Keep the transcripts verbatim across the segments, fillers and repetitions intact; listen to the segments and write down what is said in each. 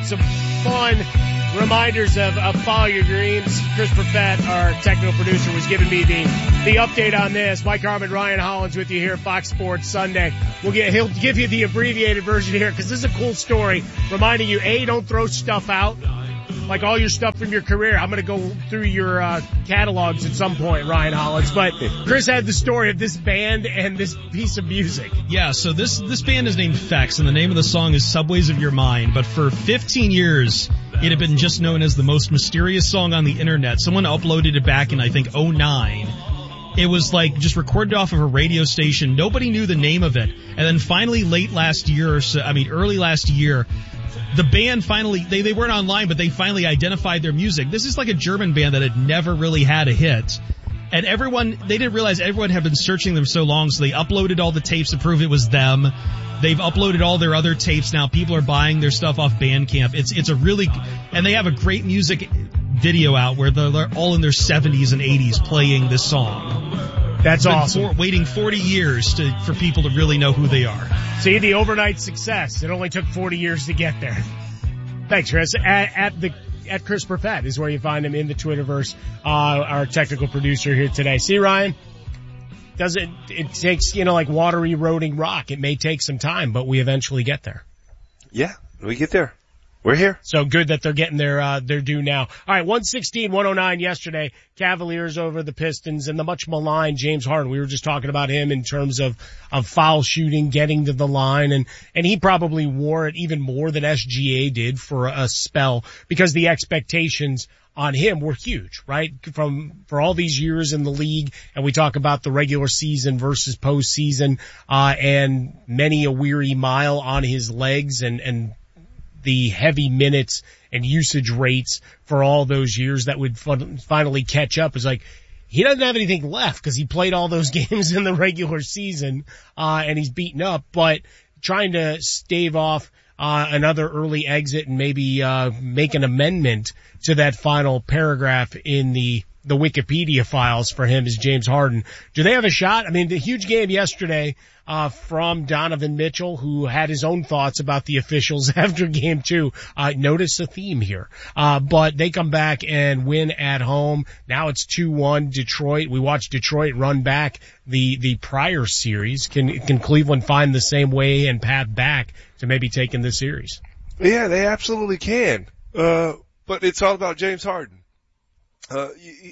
some fun reminders of, of Follow Your Dreams. Chris Perfett, our technical producer, was giving me the, the update on this. Mike Harmon, Ryan Hollins with you here at Fox Sports Sunday. We'll get, he'll give you the abbreviated version here because this is a cool story reminding you, A, don't throw stuff out. Like all your stuff from your career. I'm going to go through your uh, catalogs at some point, Ryan Hollins. But Chris had the story of this band and this piece of music. Yeah, so this this band is named Fex, and the name of the song is Subways of Your Mind. But for fifteen years, it had been just known as the most mysterious song on the internet. Someone uploaded it back in, I think, oh nine. It was like just recorded off of a radio station. Nobody knew the name of it. And then finally late last year, or so, I mean early last year, the band finally, they, they weren't online, but they finally identified their music. This is like a German band that had never really had a hit. And everyone, they didn't realize everyone had been searching them so long, so they uploaded all the tapes to prove it was them. They've uploaded all their other tapes now. People are buying their stuff off Bandcamp. It's, it's a really, and they have a great music video out where they're all in their seventies and eighties playing this song. That's awesome. For, waiting forty years to, for people to really know who they are. See, the overnight success. It only took forty years to get there. Thanks, Chris. At, at the, at Chris Perfett is where you find him in the Twitterverse, uh, our technical producer here today. See, Ryan? Does it, it takes, you know, like water eroding rock. It may take some time, but we eventually get there. Yeah, we get there. We're here. So good that they're getting their, uh, their due now. All right, one sixteen, one oh nine yesterday. Cavaliers over the Pistons and the much maligned James Harden. We were just talking about him in terms of, of foul shooting, getting to the line, and, and he probably wore it even more than S G A did for a spell because the expectations on him were huge, right? From, for all these years in the league, and we talk about the regular season versus postseason, uh, and many a weary mile on his legs and, and, the heavy minutes and usage rates for all those years that would fun- finally catch up. Is like, he doesn't have anything left because he played all those games in the regular season, uh, and he's beaten up, but trying to stave off, uh, another early exit and maybe, uh, make an amendment to that final paragraph in the, the Wikipedia files for him is James Harden. Do they have a shot? I mean, the huge game yesterday, uh, from Donovan Mitchell, who had his own thoughts about the officials after game two. Uh, notice a theme here. Uh, but they come back and win at home. Now it's two one Detroit. We watched Detroit run back the, the prior series. Can, can Cleveland find the same way and path back to maybe taking this series? Yeah, they absolutely can. Uh, but it's all about James Harden. Uh,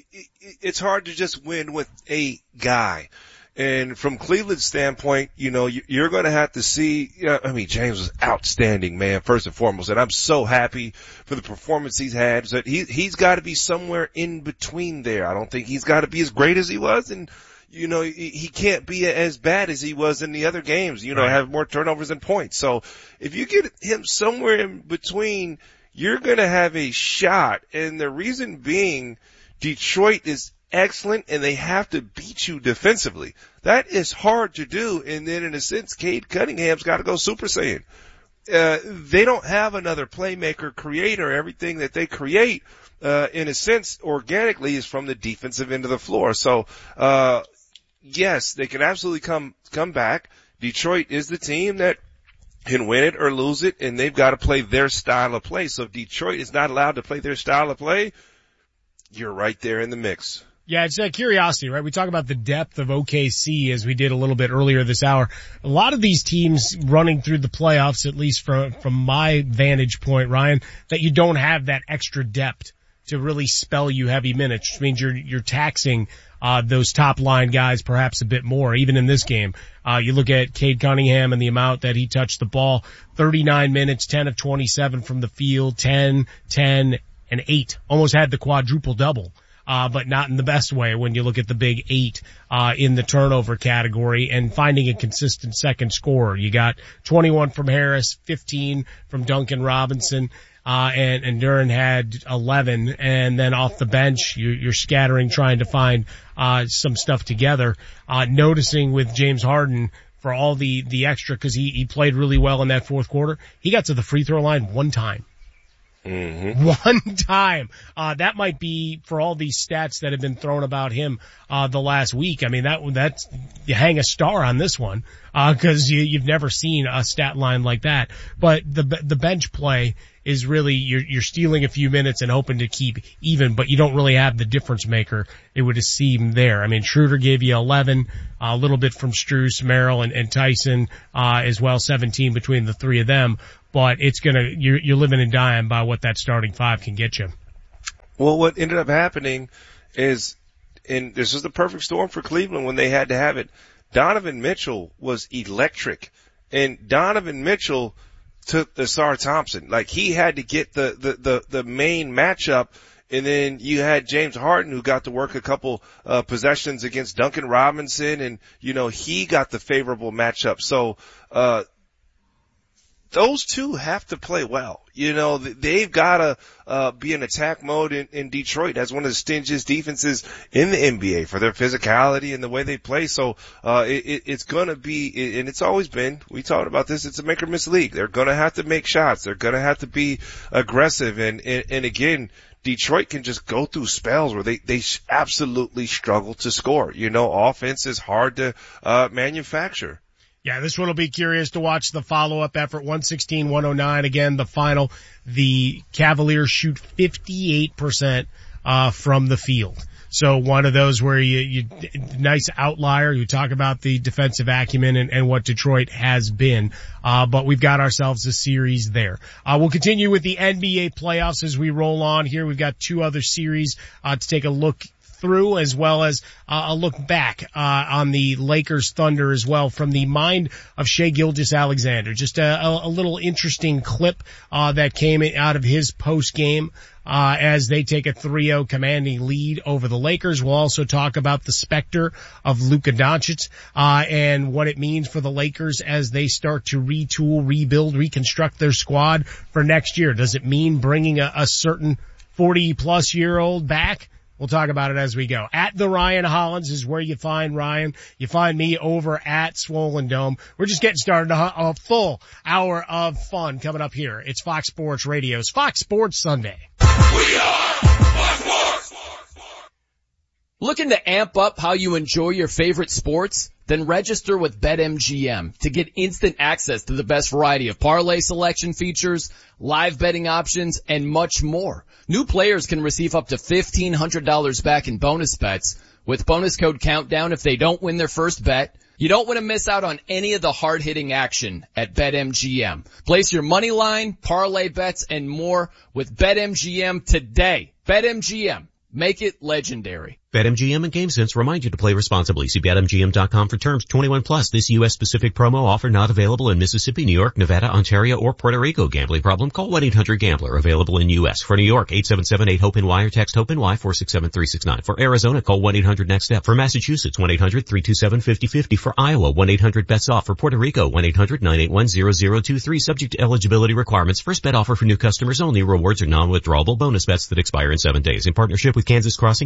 it's hard to just win with a guy. And from Cleveland's standpoint, you know, you're going to have to see, you know, I mean, James was outstanding, man, first and foremost. And I'm so happy for the performance he's had. So he, he's got to be somewhere in between there. I don't think he's got to be as great as he was. And, you know, he, he can't be as bad as he was in the other games, you know, right. Have more turnovers and points. So if you get him somewhere in between, you're going to have a shot. And the reason being, Detroit is excellent and they have to beat you defensively. That is hard to do. And then in a sense, Cade Cunningham's got to go Super Saiyan. Uh, they don't have another playmaker creator. Everything that they create, uh, in a sense, organically is from the defensive end of the floor. So, uh, yes, they can absolutely come, come back. Detroit is the team that can win it or lose it, and they've got to play their style of play. So if Detroit is not allowed to play their style of play, you're right there in the mix. Yeah, it's a curiosity, right? We talk about the depth of O K C as we did a little bit earlier this hour. A lot of these teams running through the playoffs, at least from, from my vantage point, Ryan, that you don't have that extra depth to really spell you heavy minutes, which means you're, you're taxing, uh, those top line guys perhaps a bit more, even in this game. Uh, you look at Cade Cunningham and the amount that he touched the ball, thirty-nine minutes, ten of twenty-seven from the field, ten, ten, and eight. Almost had the quadruple double. Uh, but not in the best way when you look at the big eight, uh, in the turnover category and finding a consistent second scorer. You got twenty-one from Harris, fifteen from Duncan Robinson, uh, and, and Duren had eleven. And then off the bench, you, you're scattering, trying to find, uh, some stuff together. Uh, noticing with James Harden for all the, the extra, cause he, he played really well in that fourth quarter. He got to the free throw line one time. Mm-hmm. One time. Uh, that might be for all these stats that have been thrown about him, uh, the last week. I mean, that, that's, you hang a star on this one, uh, cause you, you've never seen a stat line like that. But the, the bench play is really you're, you're stealing a few minutes and hoping to keep even, but you don't really have the difference maker, it would seem there. I mean, Schroeder gave you eleven, a little bit from Strus, Merrill, and, and Tyson, uh, as well, seventeen between the three of them, but it's gonna, you're, you're living and dying by what that starting five can get you. Well, what ended up happening is, and this was the perfect storm for Cleveland when they had to have it, Donovan Mitchell was electric. And Donovan Mitchell took Ausar Thompson. Like, he had to get the, the, the, the main matchup. And then you had James Harden, who got to work a couple uh possessions against Duncan Robinson, and, you know, he got the favorable matchup. So, uh those two have to play well. You know, they've got to uh be in attack mode in, in Detroit. That's one of the stingiest defenses in the N B A for their physicality and the way they play. So uh it, it's going to be, and it's always been, we talked about this, it's a make or miss league. They're going to have to make shots. They're going to have to be aggressive. And, and, and again, Detroit can just go through spells where they, they absolutely struggle to score. You know, offense is hard to uh manufacture. Yeah, this one will be curious to watch the follow-up effort. one sixteen one oh nine, again, the final. The Cavaliers shoot fifty-eight percent uh from the field. So one of those where you, you nice outlier. You talk about the defensive acumen and, and what Detroit has been. Uh, but we've got ourselves a series there. Uh, we'll continue with the N B A playoffs as we roll on here. We've got two other series, uh, to take a look through, as well as uh, a look back uh on the Lakers Thunder as well, from the mind of Shai Gilgeous-Alexander. Just a, a, a little interesting clip uh that came out of his post game uh as they take a three oh commanding lead over the Lakers. We'll also talk about the specter of Luka Doncic uh and what it means for the Lakers as they start to retool, rebuild, reconstruct their squad for next year. Does it mean bringing a, a certain forty plus year old back? We'll talk about it as we go. At the Ryan Hollins is where you find Ryan. You find me over at Swollen Dome. We're just getting started. A, a full hour of fun coming up here. It's Fox Sports Radio's Fox Sports Sunday. We are Fox Sports. Looking to amp up how you enjoy your favorite sports? Then register with BetMGM to get instant access to the best variety of parlay selection features, live betting options, and much more. New players can receive up to fifteen hundred dollars back in bonus bets with bonus code Countdown if they don't win their first bet. You don't want to miss out on any of the hard-hitting action at BetMGM. Place your money line, parlay bets, and more with BetMGM today. BetMGM. Make it legendary. BetMGM and GameSense remind you to play responsibly. See Bet M G M dot com for terms. twenty-one plus. This U S specific promo offer not available in Mississippi, New York, Nevada, Ontario, or Puerto Rico. Gambling problem? Call one eight hundred gambler. Available in U S. For New York, eight seven seven eight hope N Y or text HOPE-NY four six seven three six nine. For Arizona, call one eight hundred next step. For Massachusetts, one eight hundred three two seven five oh five oh. For Iowa, one eight hundred bets off. For Puerto Rico, one eight hundred nine eight one zero zero two three. Subject to eligibility requirements. First bet offer for new customers only. Rewards are non-withdrawable bonus bets that expire in seven days. In partnership with Kansas Crossing.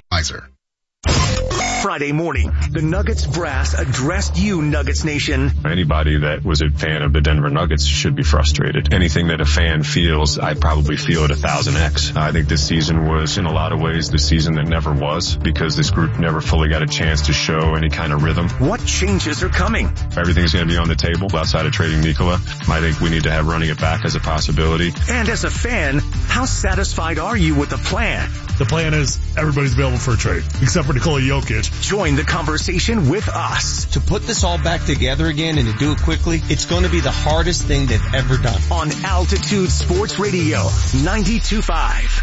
Friday morning, the Nuggets brass addressed you, Nuggets Nation. Anybody that was a fan of the Denver Nuggets should be frustrated. Anything that a fan feels, I probably feel at a thousand X. I think this season was, in a lot of ways, the season that never was, because this group never fully got a chance to show any kind of rhythm. What changes are coming? Everything's going to be on the table outside of trading Nikola. I think we need to have running it back as a possibility. And as a fan, how satisfied are you with the plan? The plan is everybody's available for a trade, except for Nikola Jokic. Join the conversation with us. To put this all back together again and to do it quickly, it's going to be the hardest thing they've ever done. On Altitude Sports Radio, ninety-two point five.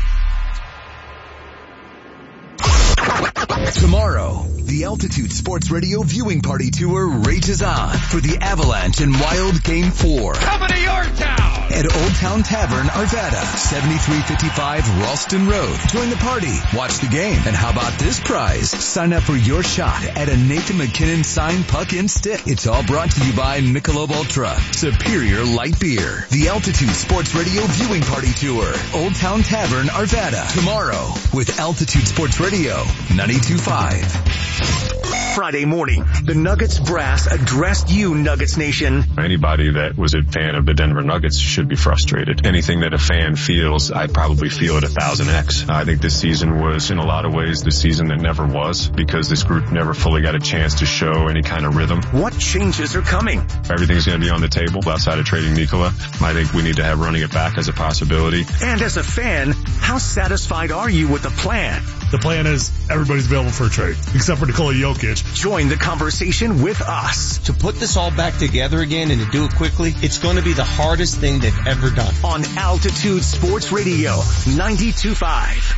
Tomorrow, the Altitude Sports Radio viewing party tour rages on for the Avalanche and Wild Game four. Coming to your town! At Old Town Tavern, Arvada, seventy-three fifty-five Ralston Road. Join the party, watch the game, and how about this prize? Sign up for your shot at a Nathan McKinnon signed puck and stick. It's all brought to you by Michelob Ultra, Superior Light Beer. The Altitude Sports Radio viewing party tour, Old Town Tavern, Arvada. Tomorrow, with Altitude Sports Radio, ninety-two point five. Friday morning, the Nuggets brass addressed you, Nuggets Nation. Anybody that was a fan of the Denver Nuggets should be frustrated. Anything that a fan feels, I probably feel it a thousand X. I think this season was, in a lot of ways, the season that never was, because this group never fully got a chance to show any kind of rhythm. What changes are coming? Everything's going to be on the table outside of trading Nikola. I think we need to have running it back as a possibility. And as a fan, how satisfied are you with the plan? The plan is everybody's available for a trade, except for Nikola Jokic. Join the conversation with us. To put this all back together again and to do it quickly, it's going to be the hardest thing they've ever done. On Altitude Sports Radio, ninety-two point five.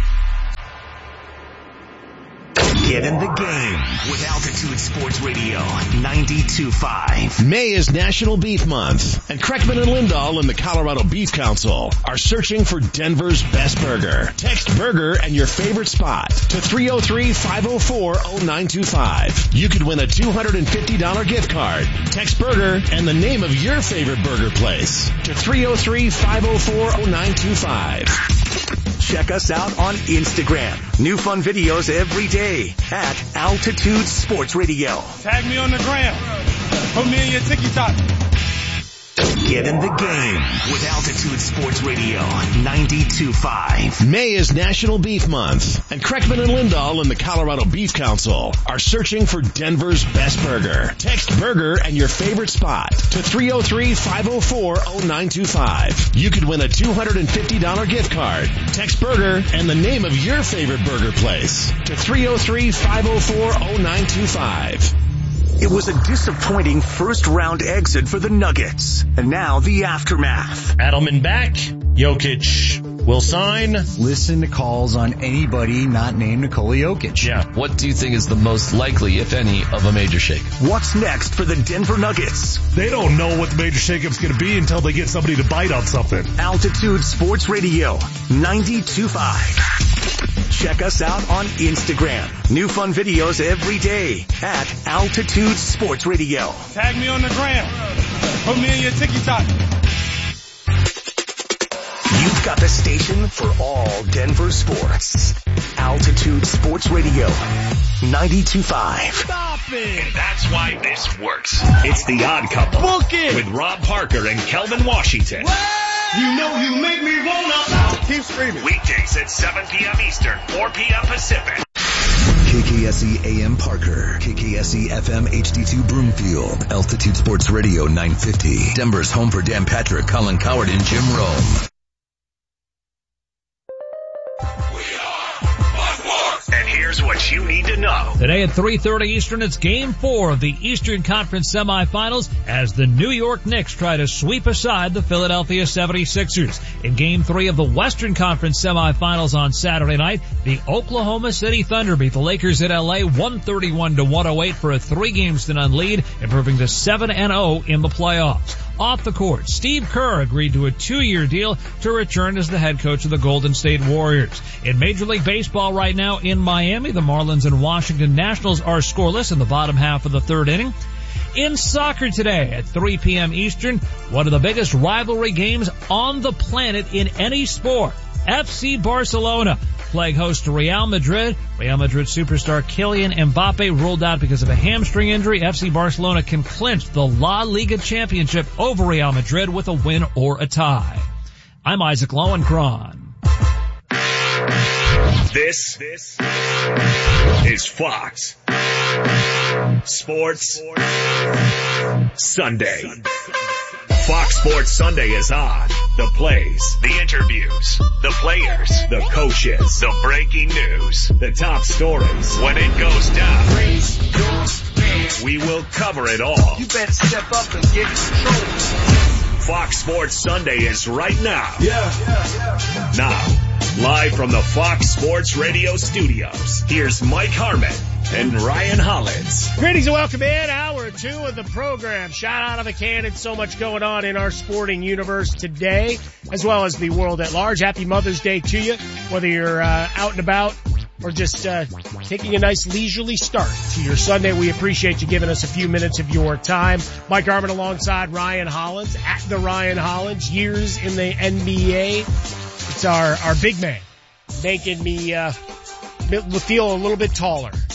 Get in the game with Altitude Sports Radio, ninety-two point five. May is National Beef Month, and Kreckman and Lindahl and the Colorado Beef Council are searching for Denver's best burger. Text burger and your favorite spot to three oh three, five oh four, oh nine two five. You could win a two hundred fifty dollars gift card. Text burger and the name of your favorite burger place to three oh three, five oh four, oh nine two five. Check us out on Instagram. New fun videos every day at Altitude Sports Radio. Tag me on the gram. Put me in your TikTok. Get in the game with Altitude Sports Radio, ninety-two point five. May is National Beef Month, and Kreckman and Lindahl and the Colorado Beef Council are searching for Denver's best burger. Text burger and your favorite spot to three oh three, five oh four, oh nine two five. You could win a two hundred fifty dollars gift card. Text burger and the name of your favorite burger place to three oh three, five oh four, oh nine two five. It was a disappointing first round exit for the Nuggets. And now the aftermath. Adelman back. Jokic will sign. Listen to calls on anybody not named Nikola Jokic. Yeah. What do you think is the most likely, if any, of a major shake? What's next for the Denver Nuggets? They don't know what the major shakeup's going to be until they get somebody to bite on something. Altitude Sports Radio, ninety-two point five. Check us out on Instagram. New fun videos every day at Altitude Sports Radio. Tag me on the gram. Put me in your TikTok. You've got the station for all Denver sports. Altitude Sports Radio, ninety-two point five. Stop it! And that's why this works. It's The Odd Couple. Book it! With Rob Parker and Kelvin Washington. What? You know you make me wanna. Keep screaming. Weekdays at seven p.m. Eastern, four p.m. Pacific. K K S E A M Parker, K K S E F M H D two Broomfield, Altitude Sports Radio nine fifty. Denver's home for Dan Patrick, Colin Coward, and Jim Rome. And here's what you need to know. Today at three thirty Eastern, it's Game four of the Eastern Conference semifinals as the New York Knicks try to sweep aside the Philadelphia seventy-sixers. In Game three of the Western Conference semifinals on Saturday night, the Oklahoma City Thunder beat the Lakers in L A one thirty-one to one oh eight for a three-games-to-none lead, improving to seven and oh in the playoffs. Off the court, Steve Kerr agreed to a two-year deal to return as the head coach of the Golden State Warriors. In Major League Baseball right now in Miami, the Marlins and Washington Nationals are scoreless in the bottom half of the third inning. In soccer today at three p.m. Eastern, one of the biggest rivalry games on the planet in any sport. F C Barcelona playing host to Real Madrid. Real Madrid superstar Kylian Mbappe ruled out because of a hamstring injury. F C Barcelona can clinch the La Liga championship over Real Madrid with a win or a tie. I'm Isaac Lowenkron. This, this is Fox Sports Sunday. Fox Sports Sunday is on. The plays, the interviews, the players, the coaches, the breaking news, the top stories. When it goes down, we will cover it all. You better step up and get control. Fox Sports Sunday is right now. Yeah, yeah, yeah. Now, live from the Fox Sports Radio studios, here's Mike Harmon and Ryan Hollins. Greetings and welcome in. Hour two of the program. Shot out of a cannon. So much going on in our sporting universe today, as well as the world at large. Happy Mother's Day to you, whether you're uh, out and about or just uh, taking a nice leisurely start to your Sunday. We appreciate you giving us a few minutes of your time. Mike Harmon alongside Ryan Hollins at the Ryan Hollins. Years in the N B A. It's our, our big man making me uh, feel a little bit taller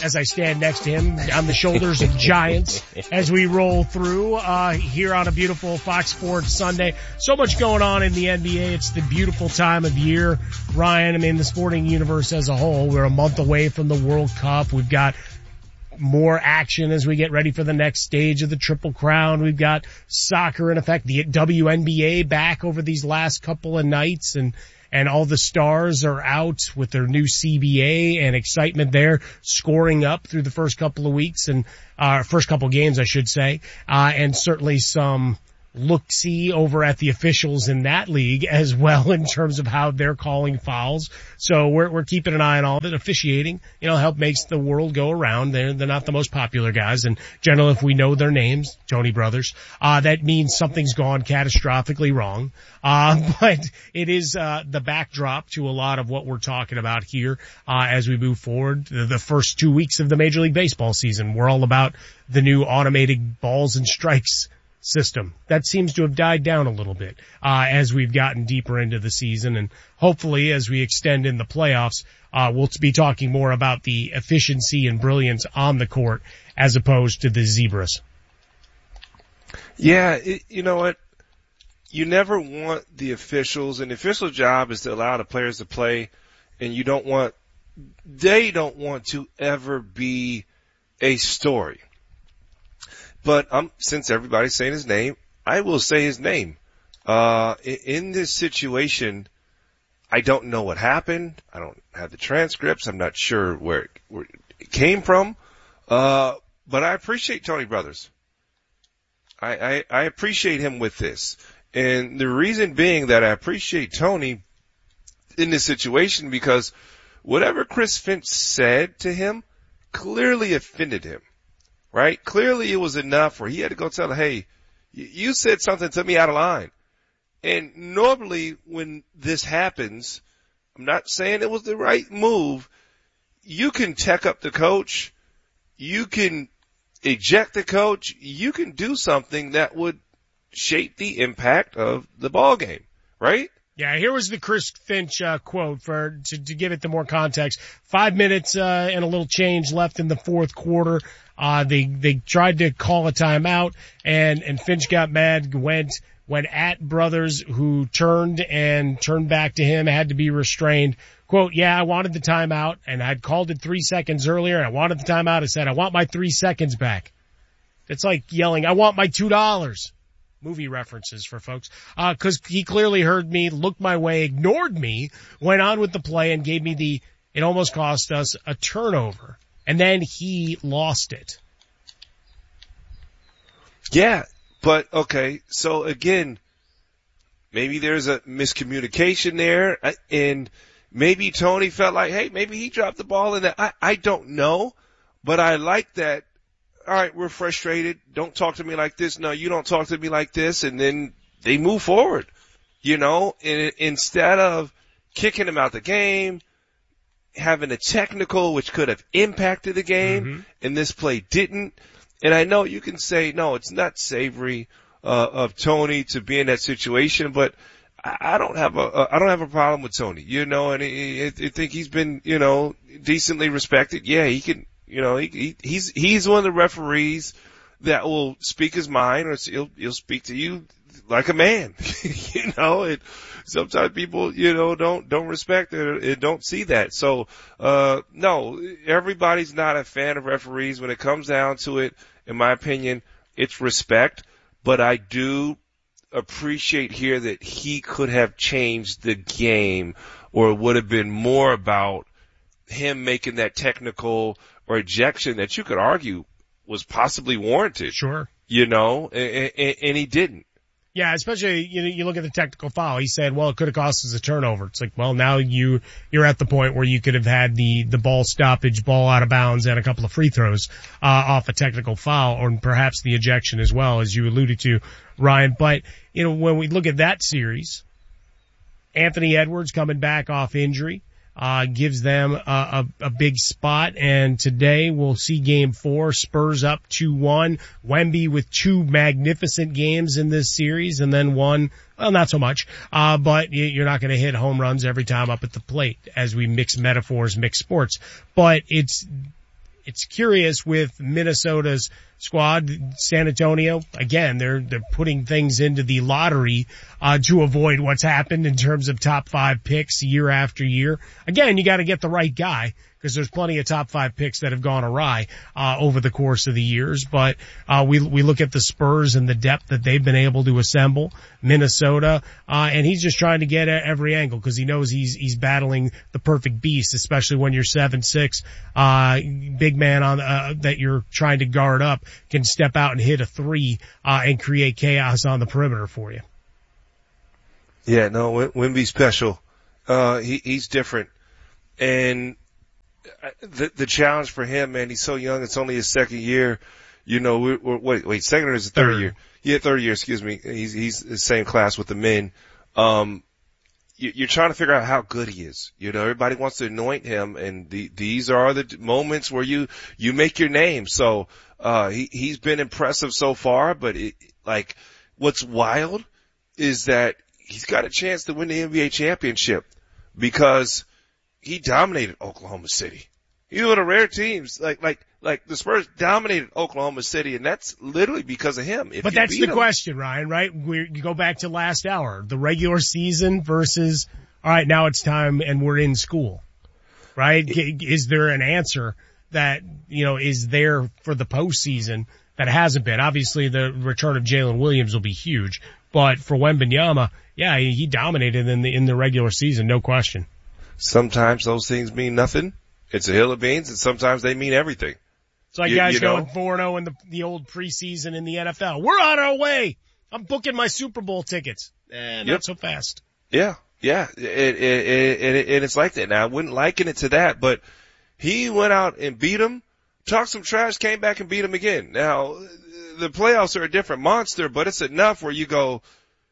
as I stand next to him on the shoulders of giants as we roll through, uh, here on a beautiful Fox Sports Sunday. So much going on in the N B A. It's the beautiful time of year, Ryan. I mean, the sporting universe as a whole. We're a month away from the World Cup. We've got more action as we get ready for the next stage of the Triple Crown. We've got soccer in effect, the W N B A back over these last couple of nights, and and all the stars are out with their new C B A and excitement there, scoring up through the first couple of weeks and uh first couple of games, I should say, uh and certainly some look-see over at the officials in that league as well in terms of how they're calling fouls. So we're we're keeping an eye on all of it. Officiating, you know, help makes the world go around. They're they're not the most popular guys, and generally, if we know their names, Tony Brothers, uh that means something's gone catastrophically wrong. Uh but it is uh the backdrop to a lot of what we're talking about here uh as we move forward. The, the first two weeks of the Major League Baseball season, we're all about the new automated balls and strikes system. That seems to have died down a little bit, uh, as we've gotten deeper into the season, and hopefully as we extend in the playoffs, uh, we'll be talking more about the efficiency and brilliance on the court as opposed to the zebras. Yeah, it, you know what? You never want the officials, and the official job is to allow the players to play, and you don't want, they don't want to ever be a story. But um, since everybody's saying his name, I will say his name. Uh, in this situation, I don't know what happened. I don't have the transcripts. I'm not sure where it, where it came from. Uh, but I appreciate Tony Brothers. I, I, I appreciate him with this. And the reason being that I appreciate Tony in this situation because whatever Chris Finch said to him clearly offended him. Right? Clearly it was enough where he had to go tell her, hey, you said something to me out of line. And normally when this happens, I'm not saying it was the right move. You can tech up the coach. You can eject the coach. You can do something that would shape the impact of the ball game. Right? Yeah, here was the Chris Finch uh, quote for to, to give it the more context. Five minutes uh, and a little change left in the fourth quarter. Uh, they, they tried to call a timeout and, and Finch got mad, went, went at Brothers, who turned and turned back to him, had to be restrained. Quote, yeah, I wanted the timeout and I'd called it three seconds earlier and I wanted the timeout. I said, I want my three seconds back. It's like yelling, I want my two dollars. Movie references for folks. Uh, cause he clearly heard me, looked my way, ignored me, went on with the play and gave me the, it almost cost us a turnover. And then he lost it. Yeah, but okay. So again, maybe there's a miscommunication there, and maybe Tony felt like, hey, maybe he dropped the ball in that. I, I don't know, but I like that. All right, we're frustrated. Don't talk to me like this. No, you don't talk to me like this. And then they move forward, you know, and instead of kicking him out the game, having a technical which could have impacted the game, mm-hmm. and this play didn't. And I know you can say, no, it's not savory uh, of Tony to be in that situation, but I, I don't have a, a I don't have a problem with Tony, you know, and I, I think he's been, you know, decently respected. Yeah, he can, you know, he, he he's he's one of the referees that will speak his mind, or he'll he'll speak to you like a man, you know. And sometimes people, you know, don't don't respect it and don't see that. So, uh, no, everybody's not a fan of referees. When it comes down to it, in my opinion, it's respect. But I do appreciate here that he could have changed the game, or it would have been more about him making that technical or ejection that you could argue was possibly warranted. Sure. You know, and, and, and he didn't. Yeah, especially, you know, you look at the technical foul. He said, well, it could have cost us a turnover. It's like, well, now you, you're at the point where you could have had the, the ball stoppage, ball out of bounds, and a couple of free throws, uh, off a technical foul, or perhaps the ejection as well, as you alluded to, Ryan. But, you know, when we look at that series, Anthony Edwards coming back off injury, uh, gives them a, a, a big spot. And today we'll see game four, Spurs up two one. Wemby with two magnificent games in this series, and then one, well, not so much, uh, but you're not going to hit home runs every time up at the plate, as we mix metaphors, mix sports. But it's, it's curious with Minnesota's squad, San Antonio. Again, they're they're putting things into the lottery uh to avoid what's happened in terms of top five picks year after year. Again, you got to get the right guy, because there's plenty of top five picks that have gone awry uh over the course of the years. But uh we we look at the Spurs and the depth that they've been able to assemble, Minnesota, uh and he's just trying to get at every angle, because he knows he's he's battling the perfect beast, especially when you're seven six, uh big man on uh, that you're trying to guard up can step out and hit a three uh and create chaos on the perimeter for you. Yeah, no, Wemby's special. Uh he he's different. And the the challenge for him, man, he's so young. It's only his second year. You know, we're, we're, wait, wait, second or is it third, third year? Yeah, third year, excuse me. He's, he's the same class with the men. Um, you, you're trying to figure out how good he is. You know, everybody wants to anoint him, and the, these are the moments where you, you make your name. So, uh, he, he's been impressive so far, but it, like, what's wild is that he's got a chance to win the N B A championship, because he dominated Oklahoma City. He's one of the rare teams, like, like, like the Spurs dominated Oklahoma City, and that's literally because of him. If but that's the him, question, Ryan, right? We you go back to last hour, the regular season versus, all right, now it's time and we're in school, right? It, is there an answer that, you know, is there for the postseason that hasn't been? Obviously, the return of Jalen Williams will be huge, but for Wembanyama, yeah, he, he dominated in the, in the regular season, no question. Sometimes those things mean nothing. It's a hill of beans, and sometimes they mean everything. It's like you, guys you going four and oh in the, the old preseason in the N F L. We're on our way. I'm booking my Super Bowl tickets. Eh, not yep. so fast. Yeah, yeah. It, it, it, it, it, it's like that. Now, I wouldn't liken it to that, but he went out and beat him, talked some trash, came back and beat him again. Now, the playoffs are a different monster, but it's enough where you go,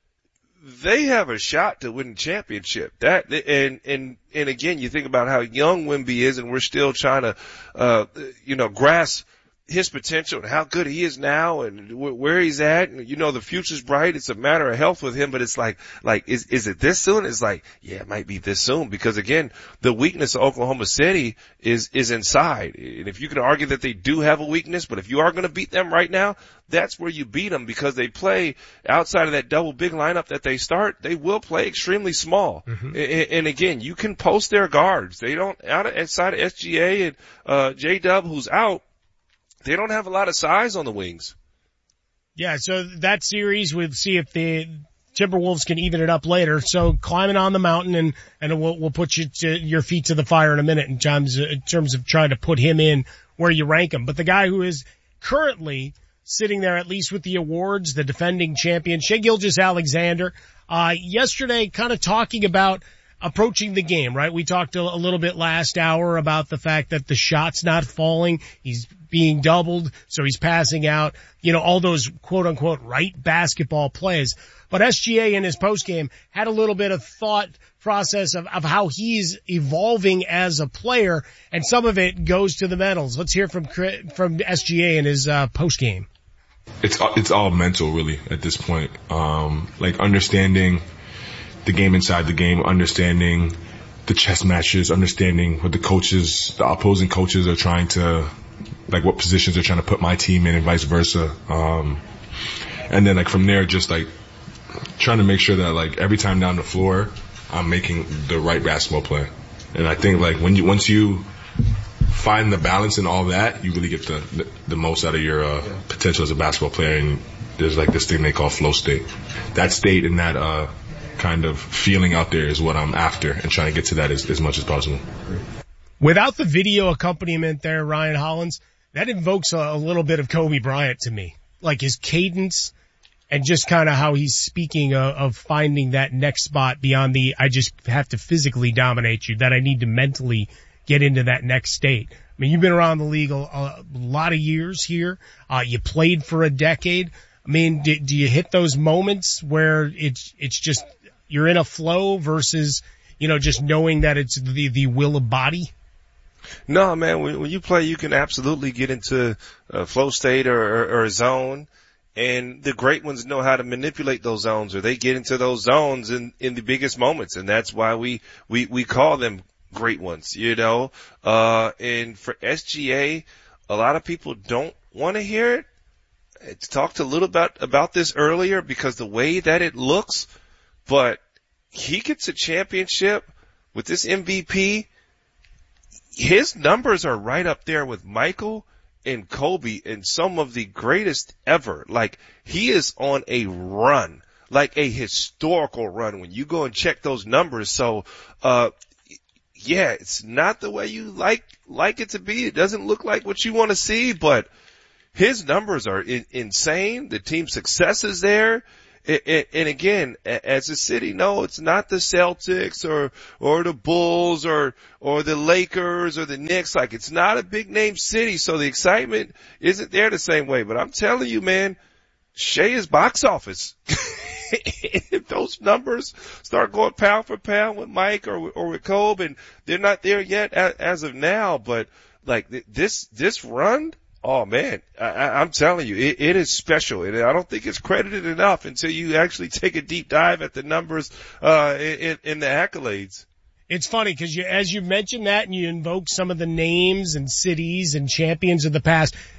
they have a shot to win the championship. That, and, and, and again, you think about how young Wemby is, and we're still trying to, uh, you know, grasp his potential and how good he is now and where he's at. And, you know, the future's bright. It's a matter of health with him, but it's like, like, is, is it this soon? It's like, yeah, it might be this soon, because again, the weakness of Oklahoma City is, is inside. And if you can argue that they do have a weakness, but if you are going to beat them right now, that's where you beat them, because they play outside of that double big lineup that they start. They will play extremely small. Mm-hmm. And, and again, you can post their guards. They don't, out of, outside of S G A and, uh, J-Dub, who's out, they don't have a lot of size on the wings. Yeah, so that series, we'll see if the Timberwolves can even it up later. So climbing on the mountain, and, and we'll, we'll put you to, your feet to the fire in a minute in terms, in terms of trying to put him in where you rank him. But the guy who is currently sitting there, at least with the awards, the defending champion, Shai Gilgeous-Alexander, uh, yesterday kind of talking about approaching the game, right? We talked a, a little bit last hour about the fact that the shot's not falling. He's being doubled, so he's passing out, you know, all those quote unquote right basketball plays. But S G A in his postgame had a little bit of thought process of, of how he's evolving as a player, and some of it goes to the mentals. Let's hear from, from S G A in his, uh, postgame. It's, it's all mental really at this point. Um, like understanding the game inside the game, understanding the chess matches, understanding what the coaches, the opposing coaches are trying to, like what positions they're trying to put my team in and vice versa. Um, and then like from there, just like trying to make sure that like every time down the floor, I'm making the right basketball play. And I think like when you, once you find the balance in all that, you really get the, the, the most out of your, uh, potential as a basketball player. And there's like this thing they call flow state. That state and that, uh, kind of feeling out there is what I'm after, and trying to get to that as, as much as possible. Without the video accompaniment there, Ryan Hollins, that invokes a, a little bit of Kobe Bryant to me. Like his cadence and just kind of how he's speaking of, of finding that next spot beyond the, I just have to physically dominate you, that I need to mentally get into that next state. I mean, you've been around the league a, a lot of years here. Uh, you played for a decade. I mean, do, do you hit those moments where it's, it's just, you're in a flow versus, you know, just knowing that it's the, the will of body? No, man, when, when you play, you can absolutely get into a flow state or, or, or a zone. And the great ones know how to manipulate those zones, or they get into those zones in, in the biggest moments. And that's why we, we, we call them great ones, you know. Uh, and for S G A, a lot of people don't want to hear it. I talked a little bit about this earlier because the way that it looks, but he gets a championship with this M V P. His numbers are right up there with Michael and Kobe and some of the greatest ever. Like, he is on a run, like a historical run when you go and check those numbers. So, uh, yeah, it's not the way you like, like it to be. It doesn't look like what you want to see, but his numbers are in, insane. The team success is there. It, it, and again, as a city, no, it's not the Celtics or, or the Bulls or, or the Lakers or the Knicks. Like, it's not a big name city, so the excitement isn't there the same way. But I'm telling you, man, Shea is box office. If those numbers start going pound for pound with Mike or, or with Kobe, and they're not there yet as, as of now, but like this, this run, oh man, I, I'm telling you, it, it is special, and I don't think it's credited enough until you actually take a deep dive at the numbers, uh, in, in the accolades. It's funny because you, as you mentioned that and you invoke some of the names and cities and champions of the past,